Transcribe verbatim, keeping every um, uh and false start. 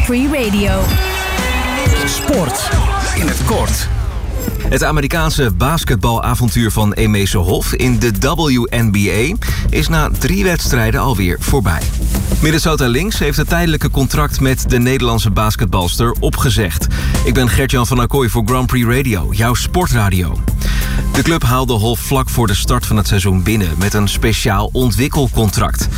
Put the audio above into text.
Prix Radio. Sport in het kort. Het Amerikaanse basketbalavontuur van Emese Hoff in de W N B A is na drie wedstrijden alweer voorbij. Minnesota Lynx heeft het tijdelijke contract met de Nederlandse basketbalster opgezegd. Ik ben Gert-Jan van Acquoy voor Grand Prix Radio, jouw sportradio. De club haalde Hoff vlak voor de start van het seizoen binnen met een speciaal ontwikkelcontract.